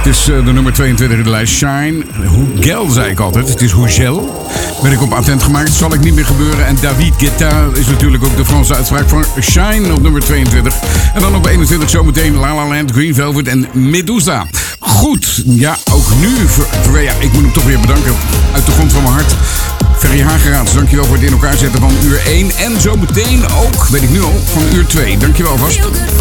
is de nummer 22 in de lijst. Shine. Hoegel zei ik altijd. Het is Hoegel. Ben ik op attent gemaakt. Zal ik niet meer gebeuren. En David Guetta is natuurlijk ook de Franse uitspraak van Shine op nummer 22. En dan op 21 zometeen La La Land, Green Velvet en Medusa. Goed. Ja, ook nu. Ik moet hem toch weer bedanken. Uit de grond van mijn hart. Ferry Hageraats, dankjewel voor het in elkaar zetten van uur 1. En zometeen ook, weet ik nu al, van uur 2. Dankjewel vast.